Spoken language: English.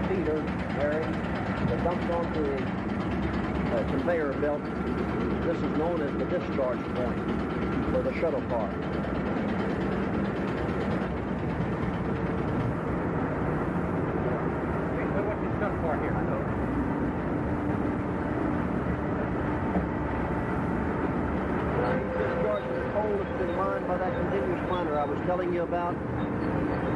feeder, Harry, that dumps onto the conveyor belt. This is known as the discharge point for the shuttle car. What's the shuttle car here? Discharge is coal that's been mined by that continuous miner I was telling you about.